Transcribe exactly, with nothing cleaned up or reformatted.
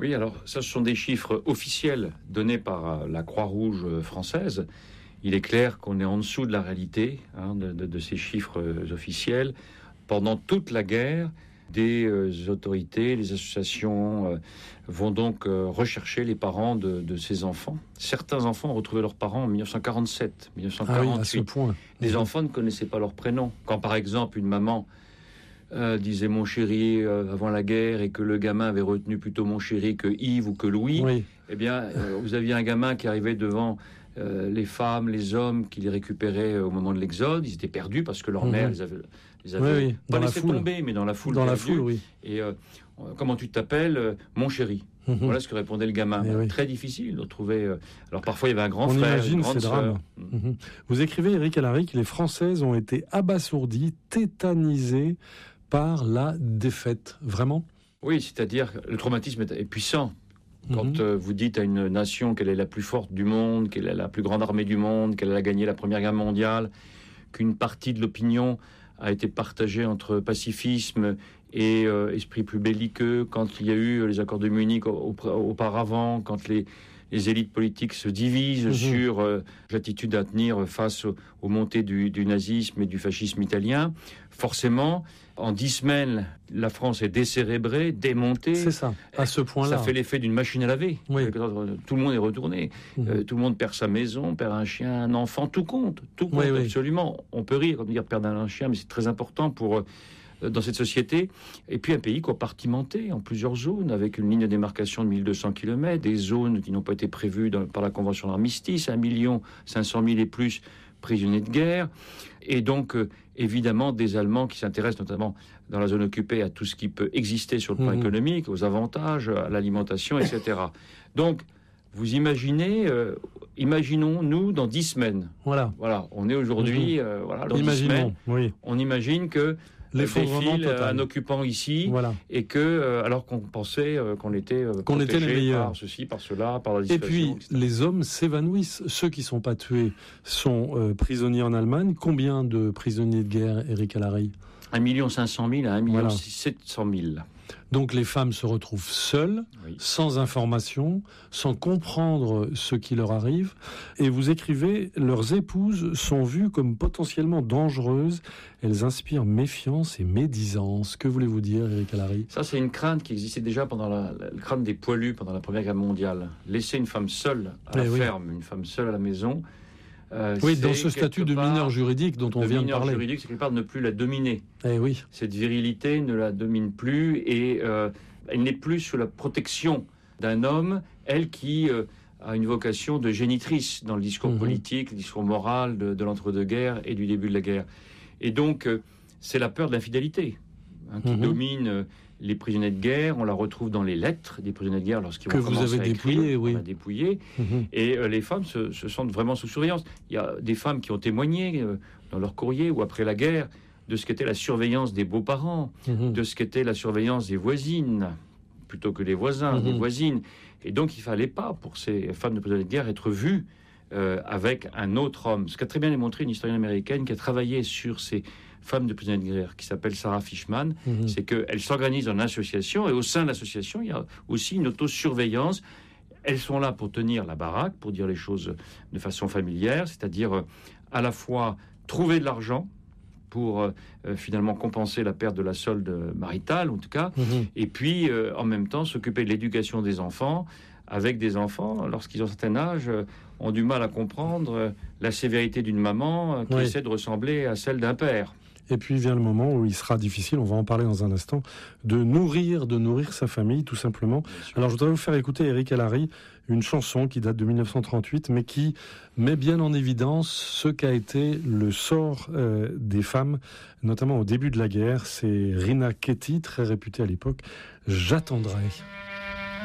Oui, alors ça, ce sont des chiffres officiels donnés par la Croix-Rouge française. Il est clair qu'on est en dessous de la réalité hein, de, de, de ces chiffres officiels. Pendant toute la guerre, des euh, autorités, les associations euh, vont donc euh, rechercher les parents de, de ces enfants. Certains enfants ont retrouvé leurs parents en dix-neuf cent quarante-sept, dix-neuf cent quarante-huit. Ah oui, à ce point. Les mmh. enfants ne connaissaient pas leur prénom. Quand par exemple une maman euh, disait mon chéri euh, avant la guerre et que le gamin avait retenu plutôt mon chéri que Yves ou que Louis, oui. eh bien euh, vous aviez un gamin qui arrivait devant Euh, les femmes, les hommes qui les récupéraient euh, au moment de l'exode, ils étaient perdus parce que leur mmh. mère les avait, les avait oui, oui, pas laissés tomber, mais dans la foule. Dans la foule, oui. Et euh, comment tu t'appelles euh, mon chéri. Mmh. Voilà ce que répondait le gamin. Oui. Très difficile de trouver. Euh... Alors parfois il y avait un grand On frère, imagine une grande ces sœur. drames. Mmh. Vous écrivez, Éric Alary, que les Françaises ont été abasourdies, tétanisées par la défaite. Vraiment ? Oui, c'est-à-dire le traumatisme est puissant. Quand euh, vous dites à une nation qu'elle est la plus forte du monde, qu'elle est la plus grande armée du monde, qu'elle a gagné la Première Guerre mondiale, qu'une partie de l'opinion a été partagée entre pacifisme et euh, esprit plus belliqueux, quand il y a eu les accords de Munich auparavant, quand les, les élites politiques se divisent mmh. sur euh, l'attitude à tenir face aux, aux montées du, du nazisme et du fascisme italien, forcément, en dix semaines, la France est décérébrée, démontée. C'est ça, à ce point-là. Ça fait l'effet d'une machine à laver. Oui. Tout le monde est retourné. Mmh. Euh, tout le monde perd sa maison, perd un chien, un enfant, tout compte. Tout compte, oui, absolument. Oui. On peut rire quand on dit perdre un chien, mais c'est très important pour... Euh, dans cette société, et puis un pays compartimenté en plusieurs zones, avec une ligne de démarcation de mille deux cents kilomètres, des zones qui n'ont pas été prévues dans, par la Convention d'armistice, un million cinq cent mille et plus prisonniers de guerre, et donc euh, évidemment des Allemands qui s'intéressent notamment dans la zone occupée à tout ce qui peut exister sur le plan mmh. économique, aux avantages, à l'alimentation, et cetera. Donc, vous imaginez, euh, imaginons nous dans dix semaines. Voilà. Voilà, on est aujourd'hui, mmh. euh, voilà, dans Imaginons, dix semaines, oui. on imagine que l'effondrement total. Un occupant ici, voilà. et que euh, alors qu'on pensait euh, qu'on était euh, qu'on était les meilleurs par ceci, par cela, par la dissuasion. Et puis et cetera. Les hommes s'évanouissent. Ceux qui sont pas tués sont euh, prisonniers en Allemagne. Combien de prisonniers de guerre, Éric Alary ? un million cinq cent mille à un million sept cent mille. Donc les femmes se retrouvent seules, oui. sans information, sans comprendre ce qui leur arrive. Et vous écrivez, leurs épouses sont vues comme potentiellement dangereuses. Elles inspirent méfiance et médisance. Que voulez-vous dire, Éric Alary ? Ça, c'est une crainte qui existait déjà pendant la, la, le crainte des poilus pendant la Première Guerre mondiale. Laisser une femme seule à la oui. ferme, une femme seule à la maison. Euh, oui, dans ce statut de mineur juridique dont on vient de parler. Mineur juridique, c'est quelque part de ne plus la dominer. Eh oui. Cette virilité ne la domine plus et euh, elle n'est plus sous la protection d'un homme, elle qui euh, a une vocation de génitrice dans le discours mmh. politique, le discours moral de, de l'entre-deux-guerres et du début de la guerre. Et donc, euh, c'est la peur de l'infidélité hein, qui mmh. domine euh, les prisonniers de guerre. On la retrouve dans les lettres des prisonniers de guerre lorsqu'ils que vont commencer vous avez à écrire. Dépouillé, oui. On a dépouillé. Mmh. Et euh, les femmes se, se sentent vraiment sous surveillance. Il y a des femmes qui ont témoigné euh, dans leur courrier ou après la guerre de ce qu'était la surveillance des beaux-parents, mmh. de ce qu'était la surveillance des voisines, plutôt que des voisins, mmh. des voisines. Et donc, il fallait pas, pour ces femmes de prisonniers de guerre, être vues euh, avec un autre homme. Ce qu'a très bien démontré une historienne américaine qui a travaillé sur ces femmes de prisonniers de guerre, qui s'appelle Sarah Fishman, mmh. c'est qu'elles s'organisent en association, et au sein de l'association, il y a aussi une autosurveillance. Elles sont là pour tenir la baraque, pour dire les choses de façon familière, c'est-à-dire euh, à la fois trouver de l'argent, pour euh, finalement compenser la perte de la solde maritale, en tout cas, mmh. et puis euh, en même temps s'occuper de l'éducation des enfants, avec des enfants, lorsqu'ils ont un certain âge, euh, ont du mal à comprendre euh, la sévérité d'une maman euh, qui oui. essaie de ressembler à celle d'un père. Et puis vient le moment où il sera difficile, on va en parler dans un instant, de nourrir, de nourrir sa famille, tout simplement. Alors je voudrais vous faire écouter, Éric Alary, une chanson qui date de dix-neuf cent trente-huit, mais qui met bien en évidence ce qu'a été le sort euh, des femmes, notamment au début de la guerre. C'est Rina Ketty, très réputée à l'époque, « J'attendrai ».